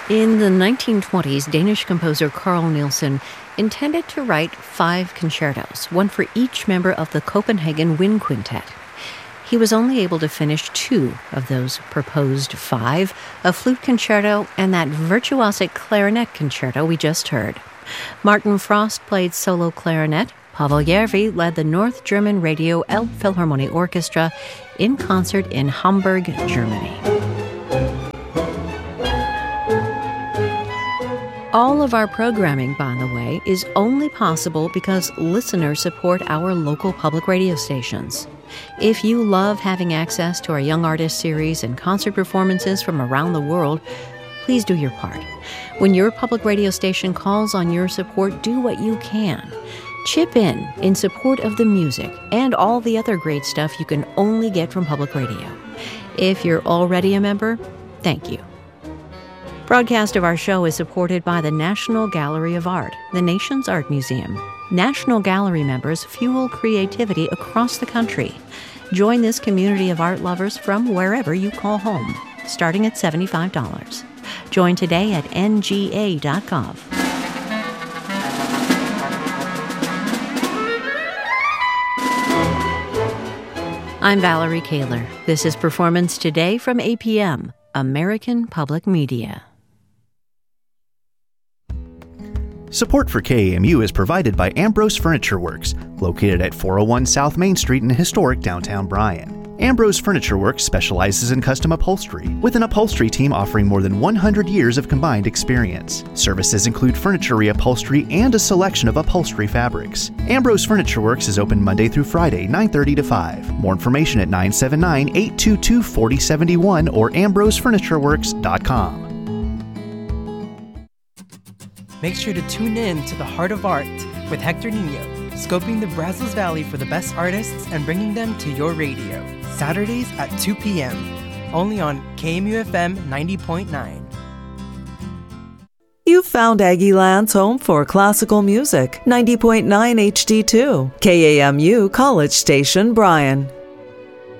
In the 1920s, Danish composer Carl Nielsen intended to write 5 concertos, one for each member of the Copenhagen Wind Quintet. He was only able to finish 2 of those proposed 5, a flute concerto and that virtuosic clarinet concerto we just heard. Martin Frost played solo clarinet. Pavel Järvi led the North German Radio Elbphilharmonie Orchestra in concert in Hamburg, Germany. All of our programming, by the way, is only possible because listeners support our local public radio stations. If you love having access to our Young Artist series and concert performances from around the world, please do your part. When your public radio station calls on your support, do what you can. Chip in support of the music and all the other great stuff you can only get from public radio. If you're already a member, thank you. Broadcast of our show is supported by the National Gallery of Art, the nation's art museum. National Gallery members fuel creativity across the country. Join this community of art lovers from wherever you call home, starting at $75. Join today at nga.gov. I'm Valerie Kaler. This is Performance Today from APM, American Public Media. Support for KAMU is provided by Ambrose Furniture Works, located at 401 South Main Street in historic downtown Bryan. Ambrose Furniture Works specializes in custom upholstery, with an upholstery team offering more than 100 years of combined experience. Services include furniture reupholstery and a selection of upholstery fabrics. Ambrose Furniture Works is open Monday through Friday, 9:30 to 5. More information at 979-822-4071 or ambrosefurnitureworks.com. Make sure to tune in to The Heart of Art with Hector Nino, scoping the Brazos Valley for the best artists and bringing them to your radio. Saturdays at 2 p.m., only on KMUFM 90.9. You found Aggieland's home for classical music, 90.9 HD2, KAMU College Station, Bryan.